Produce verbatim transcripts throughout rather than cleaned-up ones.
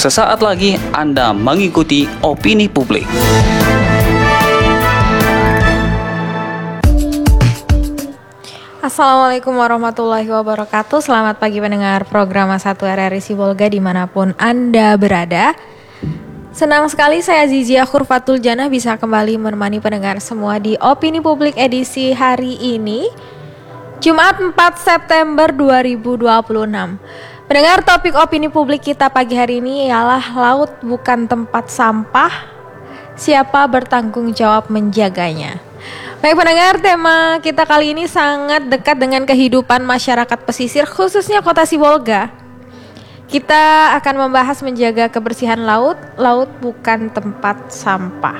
Sesaat lagi Anda mengikuti Opini Publik. Assalamualaikum warahmatullahi wabarakatuh. Selamat pagi pendengar program satu R R I Sibolga dimanapun Anda berada. Senang sekali saya Zizia Khurfatul Janah bisa kembali menemani pendengar semua di Opini Publik edisi hari ini, Jumat empat September dua ribu dua puluh enam. Pendengar, topik Opini Publik kita pagi hari ini ialah laut bukan tempat sampah, siapa bertanggung jawab menjaganya. Baik pendengar, tema kita kali ini sangat dekat dengan kehidupan masyarakat pesisir, khususnya kota Sibolga. Kita akan membahas menjaga kebersihan laut. Laut bukan tempat sampah.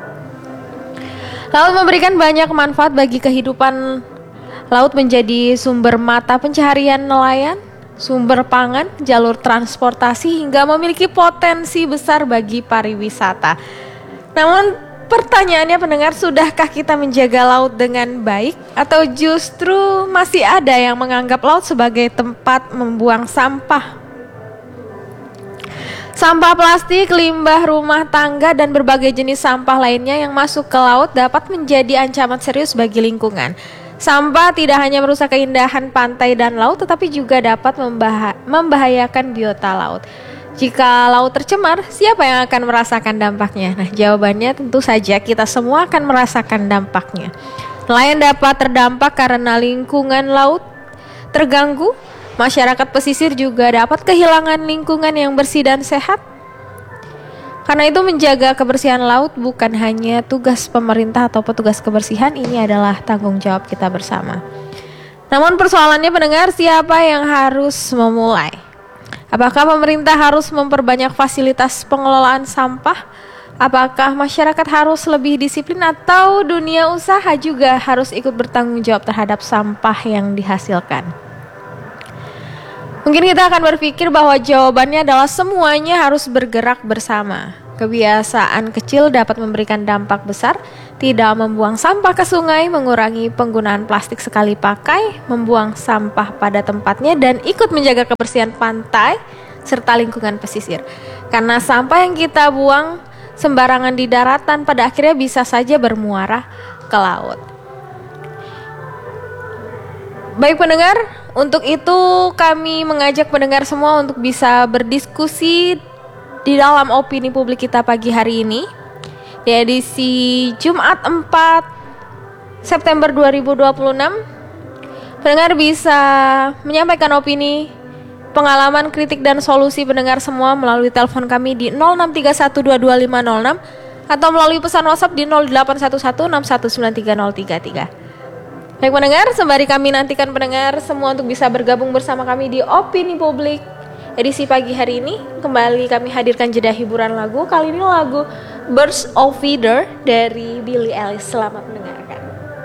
Laut memberikan banyak manfaat bagi kehidupan. Laut menjadi sumber mata pencaharian nelayan, sumber pangan, jalur transportasi, hingga memiliki potensi besar bagi pariwisata. Namun pertanyaannya pendengar, sudahkah kita menjaga laut dengan baik? Atau justru masih ada yang menganggap laut sebagai tempat membuang sampah? Sampah plastik, limbah rumah tangga, dan berbagai jenis sampah lainnya yang masuk ke laut dapat menjadi ancaman serius bagi lingkungan. Sampah tidak hanya merusak keindahan pantai dan laut, tetapi juga dapat membah- membahayakan biota laut. Jika laut tercemar, siapa yang akan merasakan dampaknya? Nah, jawabannya tentu saja kita semua akan merasakan dampaknya. Nelayan dapat terdampak karena lingkungan laut terganggu. Masyarakat pesisir juga dapat kehilangan lingkungan yang bersih dan sehat. Karena itu menjaga kebersihan laut bukan hanya tugas pemerintah atau petugas kebersihan, ini adalah tanggung jawab kita bersama. Namun persoalannya pendengar, siapa yang harus memulai? Apakah pemerintah harus memperbanyak fasilitas pengelolaan sampah? Apakah masyarakat harus lebih disiplin, atau dunia usaha juga harus ikut bertanggung jawab terhadap sampah yang dihasilkan? Mungkin kita akan berpikir bahwa jawabannya adalah semuanya harus bergerak bersama. Kebiasaan kecil dapat memberikan dampak besar. Tidak membuang sampah ke sungai, mengurangi penggunaan plastik sekali pakai, membuang sampah pada tempatnya, dan ikut menjaga kebersihan pantai serta lingkungan pesisir. Karena sampah yang kita buang sembarangan di daratan pada akhirnya bisa saja bermuara ke laut. Baik pendengar, untuk itu kami mengajak pendengar semua untuk bisa berdiskusi di dalam opini publik kita pagi hari ini di edisi Jumat empat September dua ribu dua puluh enam. Pendengar bisa menyampaikan opini, pengalaman, kritik, dan solusi pendengar semua melalui telepon kami di nol enam tiga satu dua dua lima nol enam atau melalui pesan WhatsApp di nol delapan satu satu enam satu sembilan tiga nol tiga tiga. Baik pendengar, sembari kami nantikan pendengar semua untuk bisa bergabung bersama kami di Opini Publik edisi pagi hari ini, kembali kami hadirkan jeda hiburan lagu. Kali ini lagu Birds of Feather dari Billie Eilish. Selamat mendengar.